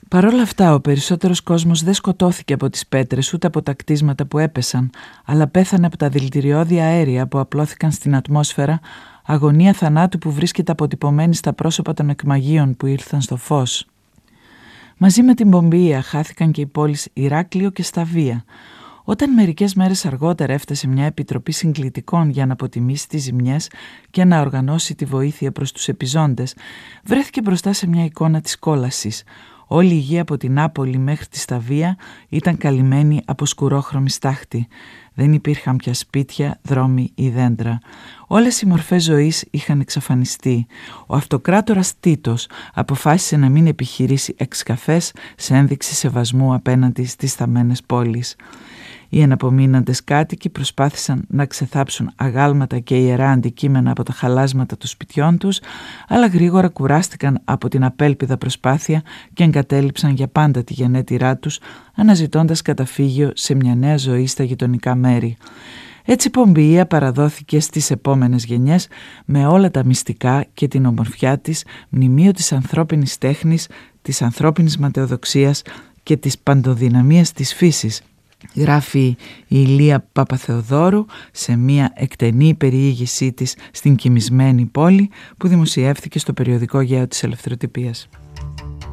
Παρ' όλα αυτά, ο περισσότερος κόσμος δεν σκοτώθηκε από τις πέτρες ούτε από τα κτίσματα που έπεσαν, αλλά πέθανε από τα δηλητηριώδη αέρια που απλώθηκαν στην ατμόσφαιρα, αγωνία θανάτου που βρίσκεται αποτυπωμένη στα πρόσωπα των εκμαγείων που ήρθαν στο φως. Μαζί με την Πομπεΐα χάθηκαν και οι πόλεις Ηράκλειο και Σταβία. Όταν μερικές μέρες αργότερα έφτασε μια επιτροπή συγκλητικών για να αποτιμήσει τις ζημιές και να οργανώσει τη βοήθεια προς τους επιζώντες, βρέθηκε μπροστά σε μια εικόνα της κόλασης. Όλη η γη από την Νάπολη μέχρι τη Σταβία ήταν καλυμμένη από σκουρόχρωμη στάχτη. Δεν υπήρχαν πια σπίτια, δρόμοι ή δέντρα. Όλες οι μορφές ζωής είχαν εξαφανιστεί. Ο αυτοκράτορας Τίτος αποφάσισε να μην επιχειρήσει εξκαφές σε ένδειξη σεβασμού απέναντι στις θαμμένες πόλεις. Οι εναπομείναντες κάτοικοι προσπάθησαν να ξεθάψουν αγάλματα και ιερά αντικείμενα από τα χαλάσματα των σπιτιών τους, αλλά γρήγορα κουράστηκαν από την απέλπιδα προσπάθεια και εγκατέλειψαν για πάντα τη γενέτειρά τους, αναζητώντας καταφύγιο σε μια νέα ζωή στα γειτονικά μέρη. Έτσι η Πομπεΐα παραδόθηκε στις επόμενες γενιές με όλα τα μυστικά και την ομορφιά της, μνημείο της ανθρώπινης τέχνης, της ανθρώπινης ματαιοδοξίας και της παντοδυναμίας της φύσης. Γράφει η Ηλία Παπαθεοδόρου σε μια εκτενή περιήγησή της στην κοιμισμένη πόλη που δημοσιεύθηκε στο περιοδικό Γέο της Ελευθεροτυπίας.